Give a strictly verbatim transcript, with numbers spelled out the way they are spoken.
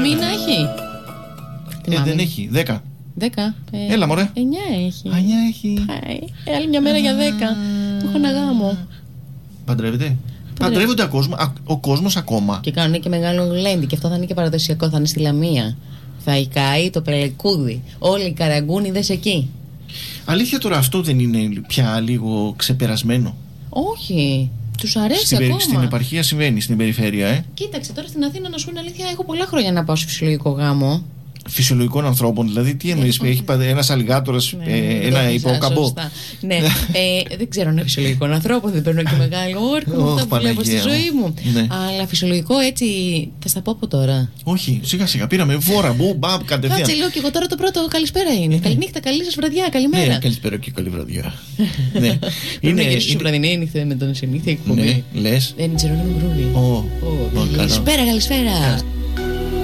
μήνα έχει? Ε, δεν έχει, δέκα. Δέκα. Ε, Έλα μωρέ. Εννιά έχει. Εννιά έχει. Ε, άλλη μια μέρα για δέκα. Έχω ένα γάμο. Παντρεύεται. Παντρεύονται κόσμο, ο κόσμος ακόμα. Και κάνουν και μεγάλο γλέντι. Και αυτό θα είναι και παραδοσιακό, θα είναι στη Λαμία. Θα εικάει το πελεκούδι. Όλοι οι καραγκούνιδες εκεί. Αλήθεια τώρα, αυτό δεν είναι πια λίγο ξεπερασμένο? Όχι. Τους αρέσει στην, ακόμα. Στην επαρχία συμβαίνει, στην περιφέρεια, ε. Κοίταξε, τώρα στην Αθήνα, να σου είναι αλήθεια, έχω πολλά χρόνια να πάω σε φυσιολογικό γάμο. Φυσιολογικών ανθρώπων, δηλαδή, τι εννοείς, έχει ένας αλιγάτορας, ναι, ε, ένα υποκαμπό. Ναι, ε, δεν ξέρω αν είναι φυσιολογικών ανθρώπων, δεν παίρνω και μεγάλο όρκο oh, που βλέπω στη ζωή μου. Ναι. Αλλά φυσιολογικό έτσι, θα στα πω από τώρα. Όχι, σιγά σιγά, πήραμε βόρα, μπου, μπαμ, κατευθείαν. Κάτσε λίγο και εγώ τώρα το πρώτο καλησπέρα είναι. Καληνύχτα, καλή σας βραδιά, καλημέρα. Ναι, καλησπέρα και καλή βραδιά. Ναι. Είναι η βραδινή νύχτα με τον συνήθεια εκπομπή. Ναι, λες. Δεν ξέρω, δεν μου Καλησπέρα, καλησπέρα, καλησπέρα.